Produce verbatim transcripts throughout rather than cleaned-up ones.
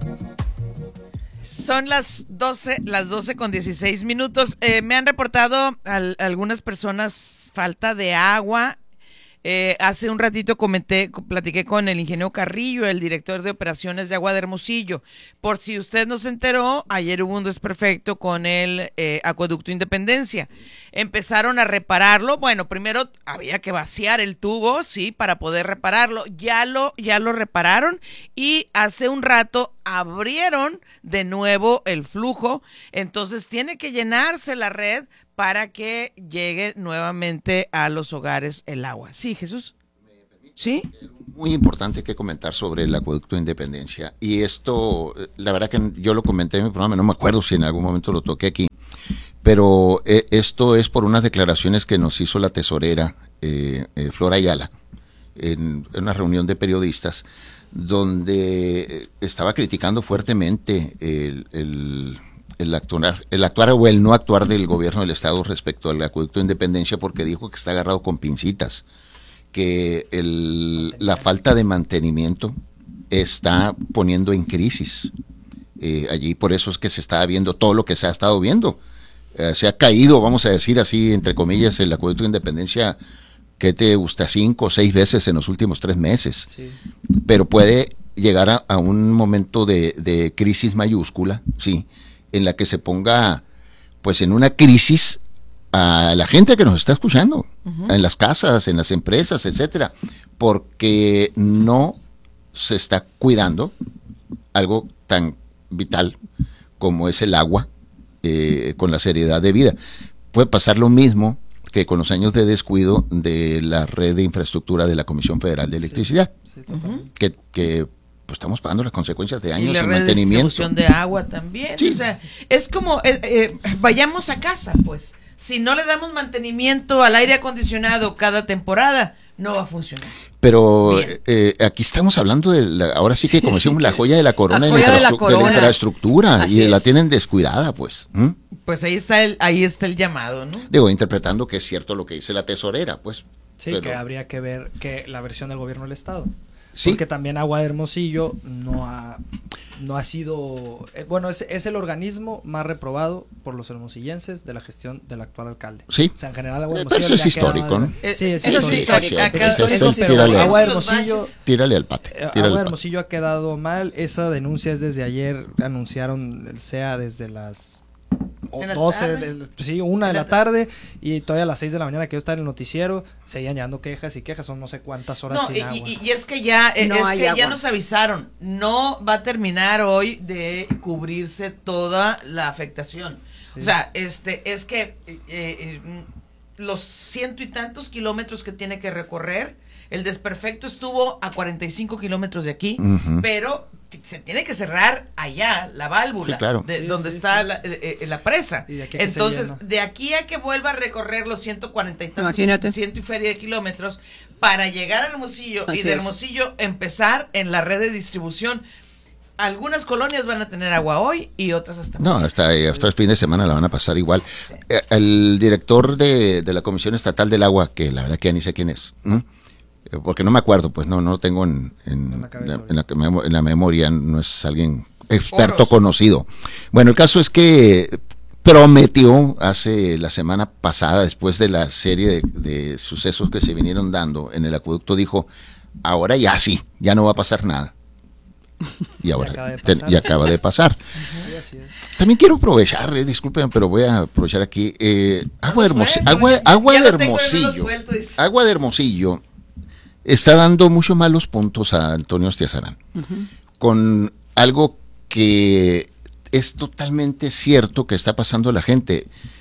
Son las doce, las doce con dieciséis minutos. Eh, me han reportado al, algunas personas falta de agua. Eh, hace un ratito comenté, platiqué con el ingeniero Carrillo, el director de operaciones de Agua de Hermosillo. Por si usted no se enteró, ayer hubo un desperfecto con el eh, acueducto Independencia. Empezaron a repararlo. Bueno, primero había que vaciar el tubo, sí, para poder repararlo. Ya lo, ya lo repararon y hace un rato abrieron de nuevo el flujo. Entonces tiene que llenarse la red para que llegue nuevamente a los hogares el agua. Sí, Jesús. ¿Sí? Muy importante que comentar sobre el acueducto Independencia. Y esto, la verdad que yo lo comenté en mi programa, no me acuerdo si en algún momento lo toqué aquí, pero eh, esto es por unas declaraciones que nos hizo la tesorera eh, eh, Flora Ayala en, en una reunión de periodistas, donde estaba criticando fuertemente el... el El actuar, el actuar o el no actuar del gobierno del estado respecto al acueducto de Independencia, porque dijo que está agarrado con pincitas, que el, la falta de mantenimiento está poniendo en crisis eh, allí, por eso es que se está viendo todo lo que se ha estado viendo. Eh, se ha caído, vamos a decir así, entre comillas, el acueducto de Independencia, que te gusta cinco o seis veces en los últimos tres meses, sí. Pero puede llegar a, a un momento de, de crisis mayúscula, sí, en la que se ponga pues en una crisis a la gente que nos está escuchando, uh-huh. en las casas, en las empresas, etcétera, porque no se está cuidando algo tan vital como es el agua eh, con la seriedad debida. Puede pasar lo mismo que con los años de descuido de la red de infraestructura de la Comisión Federal de Electricidad, sí, sí, uh-huh. que, que pues estamos pagando las consecuencias de años de mantenimiento. Y la red de distribución de agua también. Sí. O sea, es como, eh, eh, vayamos a casa, pues. Si no le damos mantenimiento al aire acondicionado cada temporada, no va a funcionar. Pero eh, aquí estamos hablando de, la, ahora sí que como sí, decimos, sí, la joya de la corona, de la, infrastru- de, la corona. de la infraestructura, Así y es. La tienen descuidada, pues. ¿Mm? Pues ahí está el ahí está el llamado, ¿no? Digo, interpretando que es cierto lo que dice la tesorera, pues. Sí, pero... que habría que ver que la versión del gobierno del estado. Sí. Porque también Agua de Hermosillo no ha no ha sido, eh, bueno, es, es el organismo más reprobado por los hermosillenses de la gestión del actual alcalde. Sí. O sea, en general Agua de Hermosillo. Eso es histórico, ¿no? Sí, es eso histórico. Es histórico. Agua de Hermosillo. Tírale al pate. Agua de Hermosillo ha quedado mal. Esa denuncia es desde ayer. Anunciaron el C E A desde las doce, de, sí, una de la tarde, y todavía a las seis de la mañana que yo estaba en el noticiero, seguían llegando quejas y quejas, son no sé cuántas horas no, sin y, agua. Y, y es que ya, no es que agua. ya nos avisaron, no va a terminar hoy de cubrirse toda la afectación. Sí. O sea, este, es que eh, eh, los ciento y tantos kilómetros que tiene que recorrer, el desperfecto estuvo a cuarenta y cinco kilómetros de aquí, uh-huh. pero se tiene que cerrar allá la válvula, sí, claro. de sí, donde sí, está sí. La, eh, la presa. Entonces, de aquí a que vuelva a recorrer los ciento cuarenta y tantos, ciento y feria de kilómetros, para llegar a Hermosillo, Así y de Hermosillo es. empezar en la red de distribución. Algunas colonias van a tener agua hoy y otras hasta No, hasta, hasta el fin de semana la van a pasar igual. Sí. Eh, el director de, de la Comisión Estatal del Agua, que la verdad que ya ni sé quién es, ¿eh? porque no me acuerdo, pues no no lo tengo en, en, en, la, cabeza, en, la, en la memoria, no es alguien experto Oros. conocido. Bueno, el caso es que prometió hace la semana pasada, después de la serie de, de sucesos que se vinieron dando en el acueducto, dijo, ahora ya sí, ya no va a pasar nada. Y ahora y acaba, te, y acaba de pasar. Uh-huh. También quiero aprovechar, eh, disculpen, pero voy a aprovechar aquí. Eh, agua de Hermosillo, agua, agua de Hermosillo, agua de Hermosillo está dando muchos malos puntos a Antonio Astiazarán, uh-huh. con algo que es totalmente cierto que está pasando a la gente,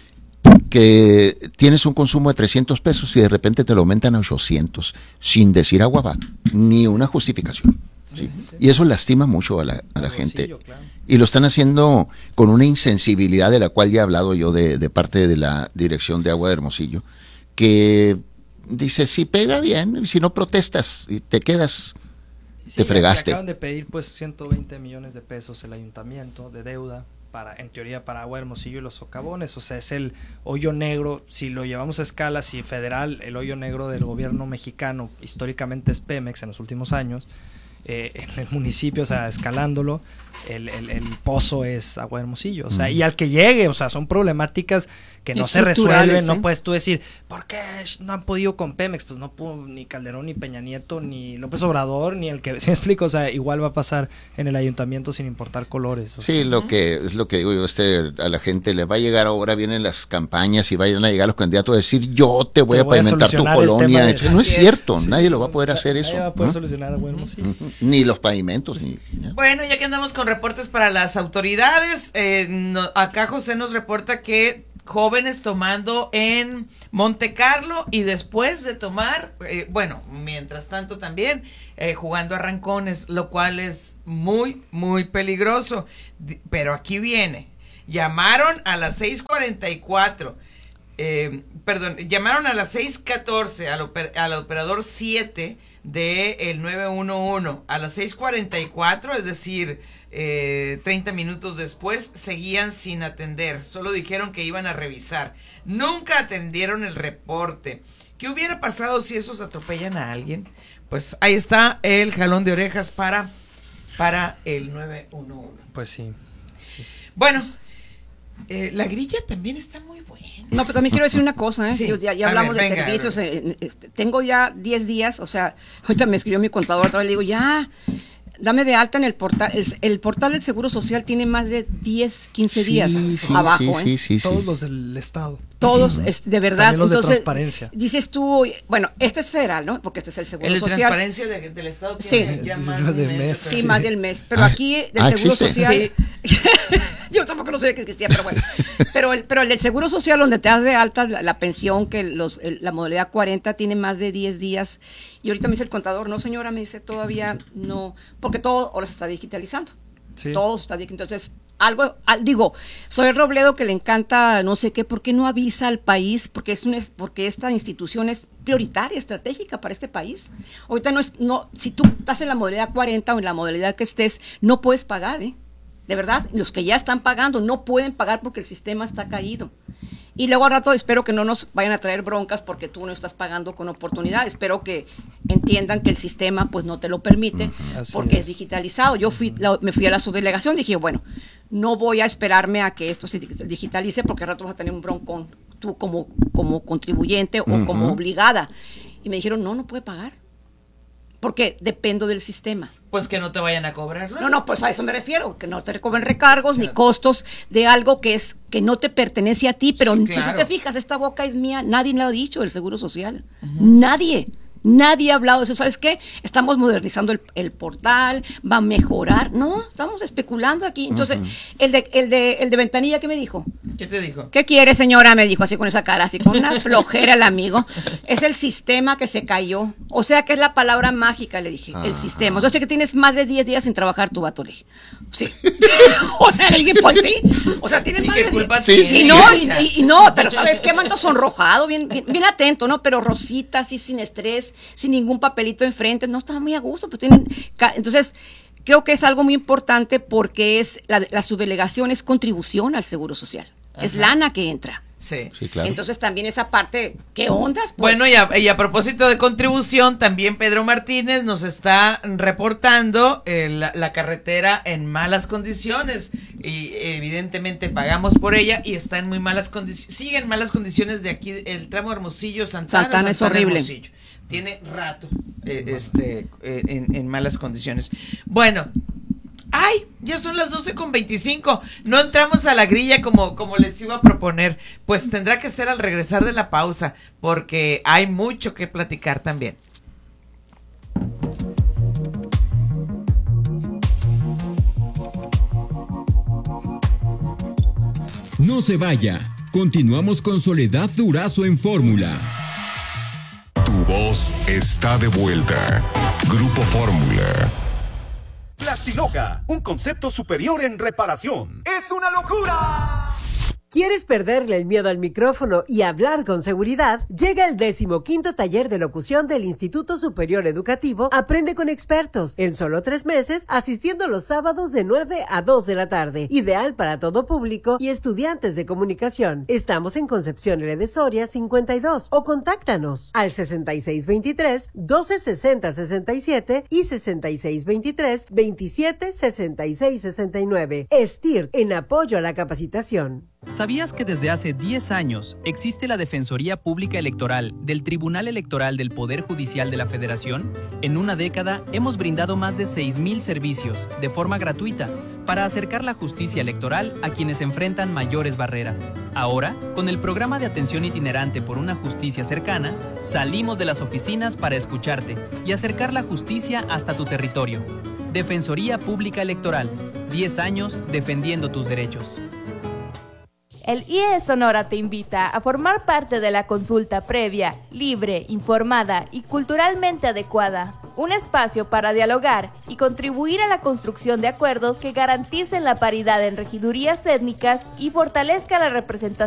que tienes un consumo de trescientos pesos y de repente te lo aumentan a ochocientos, sin decir agua va, ni una justificación. Sí, sí, sí. Y eso lastima mucho a la, a la gente, claro. Y lo están haciendo con una insensibilidad de la cual ya he hablado yo de, de parte de la Dirección de Agua de Hermosillo, que dice, si pega bien, si no protestas y te quedas, sí, te fregaste. Acaban de pedir pues ciento veinte millones de pesos el ayuntamiento de deuda, para, en teoría para Agua de Hermosillo y los socavones, o sea, es el hoyo negro, si lo llevamos a escala, si federal, el hoyo negro del gobierno mexicano históricamente es Pemex en los últimos años. eh, en el municipio, o sea, escalándolo, el, el, el pozo es Agua de Hermosillo, o sea, mm. y al que llegue, o sea, son problemáticas que no se resuelven, ¿eh? No puedes tú decir, ¿por qué no han podido con Pemex? Pues no pudo ni Calderón, ni Peña Nieto, ni López Obrador, ni el que, ¿sí me explico? O sea, igual va a pasar en el ayuntamiento sin importar colores. O sea. Sí, lo que es lo que digo yo, este, a la gente le va a llegar ahora, vienen las campañas y vayan a llegar los candidatos a decir, yo te voy te a voy pavimentar a tu colonia. De, no es cierto, es, nadie sí, lo va a poder hacer eso. Nadie va a poder ¿no? solucionar a Bueno, sí. Uh-huh. Ni los pavimentos. Ni, ¿no? Bueno, ya que andamos con reportes para las autoridades, eh, no, acá José nos reporta que jóvenes tomando en Monte Carlo y después de tomar, eh, bueno, mientras tanto también eh, jugando a rancones, lo cual es muy, muy peligroso. Pero aquí viene, llamaron a las seis cuarenta y cuatro, eh, perdón, llamaron a las seis catorce al, oper, al operador siete de el nueve uno uno, a las seis cuarenta y cuatro, es decir, eh, treinta minutos después, seguían sin atender, solo dijeron que iban a revisar, nunca atendieron el reporte. ¿Qué hubiera pasado si esos atropellan a alguien? Pues ahí está el jalón de orejas para, para el nueve uno uno. Pues sí, sí. Bueno, eh, la grilla también está muy buena. No, pero también quiero decir una cosa, ¿eh? Sí. Yo, ya, ya hablamos ver, de venga, servicios, eh, este, tengo ya diez días, o sea, ahorita me escribió mi contador otra vez, le digo, ya, dame de alta en el portal, el, el portal del Seguro Social tiene más de diez, quince sí, días sí, abajo, sí, ¿eh? Sí, sí, Todos sí. los del Estado. Todos, es, de verdad. También los entonces, de transparencia. Dices tú, bueno, este es federal, ¿no? Porque este es el Seguro el de Social. transparencia de, del Estado tiene sí. ya más de un mes. Sí, más del mes. Pero ah, aquí del ah, Seguro ¿existe? Social... Sí. Yo tampoco no sabía que existía, pero bueno. Pero el, pero el del Seguro Social, donde te das de alta la, la pensión, que los, el, la modalidad cuarenta tiene más de diez días. Y ahorita me dice el contador, no señora, me dice todavía no, porque todo ahora se está digitalizando. Sí. Todo está digitalizando. Entonces, algo, al, digo, soy Robledo que le encanta no sé qué, ¿por qué no avisa al país? Porque es un, porque esta institución es prioritaria, estratégica para este país. Ahorita no es, no, si tú estás en la modalidad cuarenta o en la modalidad que estés, no puedes pagar, ¿eh? De verdad, los que ya están pagando no pueden pagar porque el sistema está caído. Y luego al rato espero que no nos vayan a traer broncas porque tú no estás pagando con oportunidad. Espero que entiendan que el sistema pues no te lo permite uh-huh. porque es. es digitalizado. Yo fui, la, me fui a la subdelegación y dije, bueno, no voy a esperarme a que esto se digitalice porque al rato vas a tener un broncón tú como, como contribuyente o uh-huh. como obligada. Y me dijeron, no, no puede pagar. Porque dependo del sistema. Pues que no te vayan a cobrar, ¿no? No, no, pues a eso me refiero, que no te cobren recargos claro. ni costos de algo que es que no te pertenece a ti, pero sí, claro. si tú te fijas, esta boca es mía, nadie me lo ha dicho del Seguro Social, uh-huh. nadie. Nadie ha hablado de eso. ¿Sabes qué? Estamos modernizando el, el portal, va a mejorar. No, estamos especulando aquí. Entonces, uh-huh. el de el de el de Ventanilla, ¿qué me dijo? ¿Qué te dijo? ¿Qué quiere, señora? Me dijo así con esa cara, así con una flojera el amigo. Es el sistema que se cayó. O sea, que es la palabra mágica, le dije. Uh-huh. El sistema. O sea, que tienes más de diez días sin trabar tu vato, le dije. Sí. O sea, le dije, pues sí. O sea, tienes más de diez. Sí, sí, y no, y, y, y no, pero ¿sabes qué? Mando sonrojado, bien, bien, bien atento, ¿no? Pero rosita, así, sin estrés, sin ningún papelito enfrente, no estaba muy a gusto, pues tienen, entonces creo que es algo muy importante porque es la, la subdelegación es contribución al Seguro Social, Ajá. es lana que entra. Sí. sí, claro. Entonces también esa parte, ¿qué ondas? Pues? Bueno, y a, y a propósito de contribución, también Pedro Martínez nos está reportando eh, la, la carretera en malas condiciones y evidentemente pagamos por ella y está en muy malas condiciones, sigue en malas condiciones de aquí, el tramo Hermosillo, Santana, Santana es Santana, horrible. Hermosillo. Tiene rato eh, este eh, en, en malas condiciones. Bueno, ay, ya son las doce con veinticinco. No entramos a la grilla como, como les iba a proponer. Pues tendrá que ser al regresar de la pausa, porque hay mucho que platicar también. No se vaya. Continuamos con Soledad Durazo en Fórmula. Tu voz está de vuelta. Grupo Fórmula. Plastinoca, un concepto superior en reparación. ¡Es una locura! ¿Quieres perderle el miedo al micrófono y hablar con seguridad? Llega el decimoquinto taller de locución del Instituto Superior Educativo Aprende con Expertos, en solo tres meses, asistiendo los sábados de nueve a dos de la tarde. Ideal para todo público y estudiantes de comunicación. Estamos en Concepción L. de Soria cincuenta y dos o contáctanos al sesenta y seis veintitrés, doce sesenta sesenta y siete y sesenta y seis veintitrés, veintisiete sesenta y seis sesenta y nueve. STIRT, en apoyo a la capacitación. ¿Sabías que desde hace diez años existe la Defensoría Pública Electoral del Tribunal Electoral del Poder Judicial de la Federación? En una década hemos brindado más de seis mil servicios de forma gratuita para acercar la justicia electoral a quienes enfrentan mayores barreras. Ahora, con el programa de atención itinerante por una justicia cercana, salimos de las oficinas para escucharte y acercar la justicia hasta tu territorio. Defensoría Pública Electoral, diez años defendiendo tus derechos. El I E Sonora te invita a formar parte de la consulta previa, libre, informada y culturalmente adecuada. Un espacio para dialogar y contribuir a la construcción de acuerdos que garanticen la paridad en regidurías étnicas y fortalezca la representación